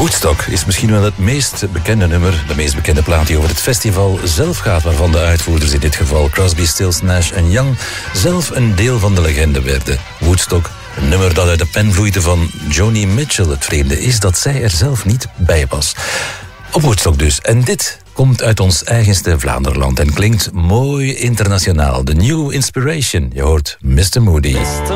Woodstock is misschien wel het meest bekende nummer, de meest bekende plaat die over het festival zelf gaat, waarvan de uitvoerders in dit geval Crosby, Stills, Nash en Young zelf een deel van de legende werden. Woodstock, een nummer dat uit de pen vloeide van Joni Mitchell. Het vreemde is dat zij er zelf niet bij was. Op Woodstock dus. En dit komt uit ons eigenste Vlaanderland en klinkt mooi internationaal. The New Inspiration. Je hoort Mr. Moody.